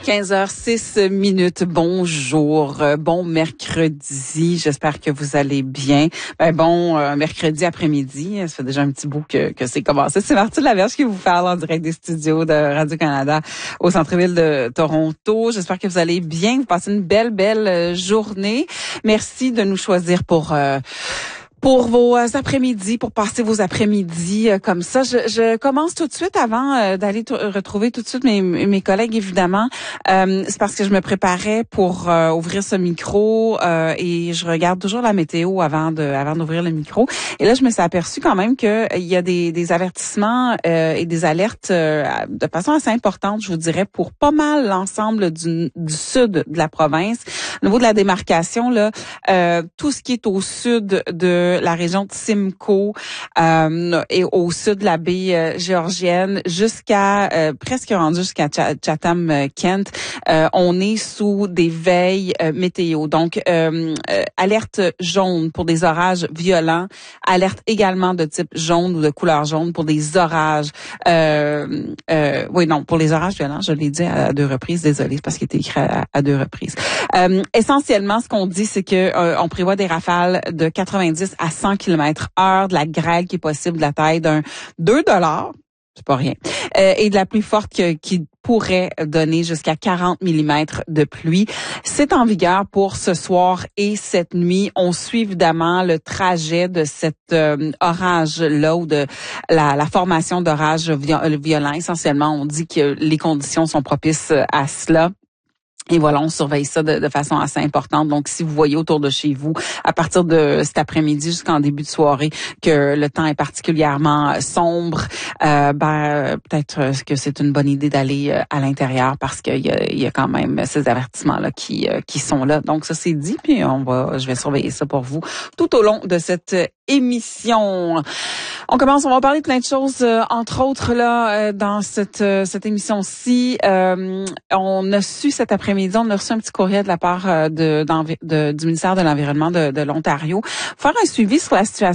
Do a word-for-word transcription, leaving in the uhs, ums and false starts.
quinze heures six minutes. Bonjour, euh, bon mercredi. J'espère que vous allez bien. Ben bon euh, mercredi après-midi. Ça fait déjà un petit bout que, que c'est commencé. C'est Martine Laverge qui vous parle en direct des studios de Radio-Canada au centre-ville de Toronto. J'espère que vous allez bien. Vous passez une belle, belle journée. Merci de nous choisir pour... Euh, Pour vos après-midi, pour passer vos après-midi euh, comme ça. Je, je commence tout de suite avant euh, d'aller t- retrouver tout de suite mes, mes collègues, évidemment. Euh, c'est parce que je me préparais pour euh, ouvrir ce micro euh, et je regarde toujours la météo avant de avant d'ouvrir le micro. Et là, je me suis aperçue quand même qu'il y a des, des avertissements euh, et des alertes euh, de façon assez importante, je vous dirais, pour pas mal l'ensemble du, du sud de la province. Au niveau de la démarcation, là, euh, tout ce qui est au sud de la région de Simcoe euh, et au sud de la baie euh, géorgienne jusqu'à euh, presque rendu jusqu'à Ch- Chatham-Kent, euh, on est sous des veilles euh, météo. Donc, euh, euh, alerte jaune pour des orages violents, alerte également de type jaune ou de couleur jaune pour des orages. Euh, euh, oui, non, pour les orages violents, je l'ai dit à deux reprises, désolée, c'est parce qu'il était écrit à, à deux reprises. Euh, essentiellement, ce qu'on dit, c'est que euh, on prévoit des rafales de quatre-vingt-dix à cent kilomètres heure, de la grêle qui est possible de la taille d'un deux dollars, c'est pas rien, euh, et de la pluie forte que, qui pourrait donner jusqu'à quarante millimètres de pluie. C'est en vigueur pour ce soir et cette nuit. On suit évidemment le trajet de cet euh, orage-là ou de la, la formation d'orages violents. Essentiellement, on dit que les conditions sont propices à cela. Et voilà, on surveille ça de, de façon assez importante. Donc, si vous voyez autour de chez vous, à partir de cet après-midi jusqu'en début de soirée, que le temps est particulièrement sombre, euh, ben peut-être que c'est une bonne idée d'aller à l'intérieur parce qu'il y a, il y a quand même ces avertissements-là qui qui sont là. Donc, ça c'est dit, puis on va, je vais surveiller ça pour vous tout au long de cette émission. On commence, on va parler de plein de choses, euh, entre autres là euh, dans cette euh, cette émission-ci. Euh, on a su cet après-midi, on a reçu un petit courriel de la part euh, de, de du ministère de l'Environnement de, de l'Ontario, faire un suivi sur la situation